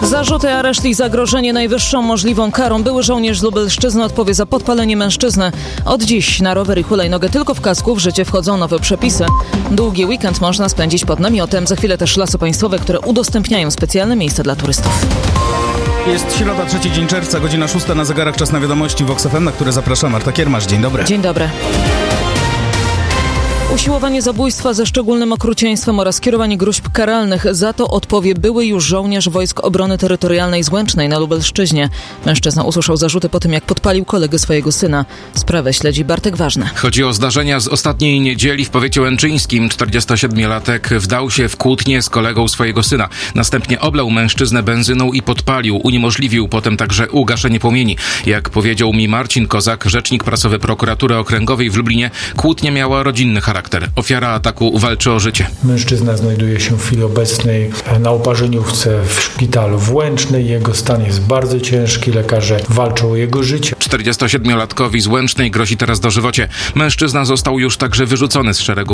Zarzuty, areszt i zagrożenie najwyższą możliwą karą. Były żołnierz z Lubelszczyzny odpowie za podpalenie mężczyzny. Od dziś na rower i hulajnogę tylko w kasku. W życie wchodzą nowe przepisy. Długi weekend można spędzić pod namiotem. Za chwilę też Lasy Państwowe, które udostępniają specjalne miejsca dla turystów. Jest środa, 3 dzień czerwca, godzina 6 na zegarach, czas na wiadomości Vox FM, na które zaprasza Marta Kiermasz. Dzień dobry. Dzień dobry. Usiłowanie zabójstwa ze szczególnym okrucieństwem oraz kierowanie gruźb karalnych. Za to odpowie były już żołnierz Wojsk Obrony Terytorialnej z Łęcznej na Lubelszczyźnie. Mężczyzna usłyszał zarzuty po tym, jak podpalił kolegę swojego syna. Sprawę śledzi Bartek Ważny. Chodzi o zdarzenia z ostatniej niedzieli w powiecie łęczyńskim. 47-latek wdał się w kłótnię z kolegą swojego syna. Następnie oblał mężczyznę benzyną i podpalił. Uniemożliwił potem także ugaszenie płomieni. Jak powiedział mi Marcin Kozak, rzecznik prasowy Prokuratury Okręgowej w Lublinie, kłótnia miała rodzinny charakter. Ofiara ataku walczy o życie. Mężczyzna znajduje się w chwili obecnej na oparzeniówce w szpitalu w Łęcznej. Jego stan jest bardzo ciężki. Lekarze walczą o jego życie. 47-latkowi z Łęcznej grozi teraz dożywocie. Mężczyzna został już także wyrzucony z szeregu